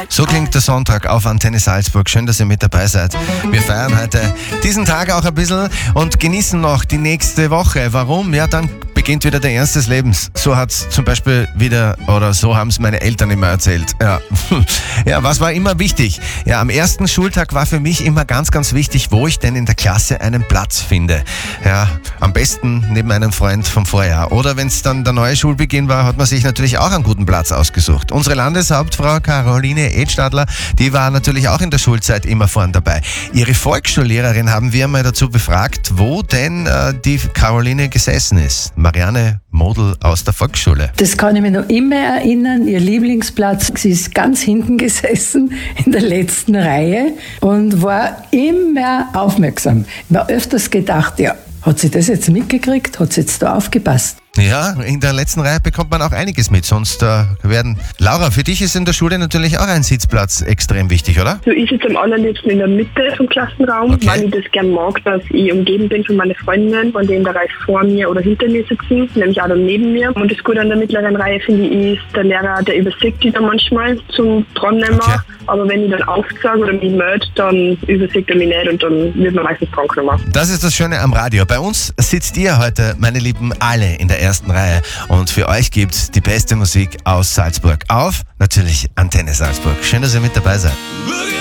So klingt der Sonntag auf Antenne Salzburg. Schön, dass ihr mit dabei seid. Wir feiern heute diesen Tag auch ein bisschen und genießen noch die nächste Woche. Warum? Ja, dann beginnt wieder der Ernst des Lebens. So hat's zum Beispiel wieder, oder so haben es meine Eltern immer erzählt. Ja. Ja, was war immer wichtig? Ja, am ersten Schultag war für mich immer ganz, ganz wichtig, wo ich denn in der Klasse einen Platz finde. Ja, am besten neben einem Freund vom Vorjahr. Oder wenn es dann der neue Schulbeginn war, hat man sich natürlich auch einen guten Platz ausgesucht. Unsere Landeshauptfrau Caroline Edstadler, die war natürlich auch in der Schulzeit immer vorn dabei. Ihre Volksschullehrerin haben wir mal dazu befragt, wo denn die Caroline gesessen ist. Marianne Model aus der Volksschule. Das kann ich mich noch immer erinnern. Ihr Lieblingsplatz, sie ist ganz hinten gesessen, in der letzten Reihe und war immer aufmerksam. Ich habe öfters gedacht, ja, hat sie das jetzt mitgekriegt? Hat sie jetzt da aufgepasst? Ja, in der letzten Reihe bekommt man auch einiges mit, sonst werden... Laura, für dich ist in der Schule natürlich auch ein Sitzplatz extrem wichtig, oder? So, ich sitze am allerliebsten in der Mitte vom Klassenraum, Okay. weil ich das gern mag, dass ich umgeben bin von meinen Freundinnen, von denen in der Reihe vor mir oder hinter mir sitzen, nämlich auch dann neben mir. Und das Gute an der mittleren Reihe, finde ich, ist der Lehrer, der übersieht die dann manchmal zum Drannehmen. Okay. Aber wenn ich dann aufsage oder mich melde, dann übersieht er mich nicht und dann wird man meistens drangenommen. Das ist das Schöne am Radio. Bei uns sitzt ihr heute, meine Lieben, alle in der ersten Reihe. Und für euch gibt's die beste Musik aus Salzburg. Auf natürlich Antenne Salzburg. Schön, dass ihr mit dabei seid.